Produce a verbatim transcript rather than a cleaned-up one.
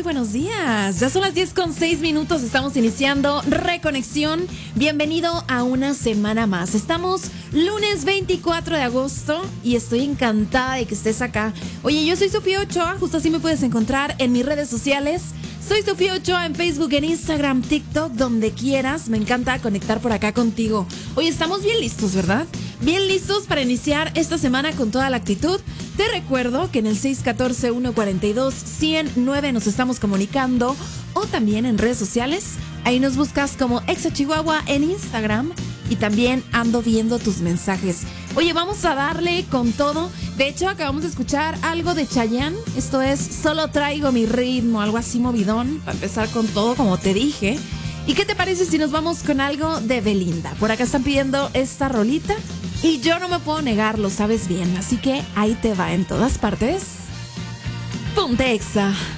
Buenos días. Ya son las diez con seis minutos. Estamos iniciando Reconexión. Bienvenido a una semana más. Estamos lunes veinticuatro de agosto y estoy encantada de que estés acá. Oye, yo soy Sofía Ochoa. Justo así me puedes encontrar en mis redes sociales. Soy Sofía Ochoa en Facebook, en Instagram, TikTok, donde quieras. Me encanta conectar por acá contigo. Oye, estamos bien listos, ¿verdad? Bien listos para iniciar esta semana con toda la actitud. Te recuerdo que en el seis uno cuatro, uno cuatro dos, cero nueve nos estamos comunicando o también en redes sociales. Ahí nos buscas como Exa Chihuahua en Instagram y también ando viendo tus mensajes. Oye, vamos a darle con todo. De hecho, acabamos de escuchar algo de Chayanne. Esto es Solo Traigo Mi Ritmo, algo así movidón, para empezar con todo, como te dije. ¿Y qué te parece si nos vamos con algo de Belinda? Por acá están pidiendo esta rolita y yo no me puedo negar, lo sabes bien. Así que ahí te va en todas partes. Ponte Exa.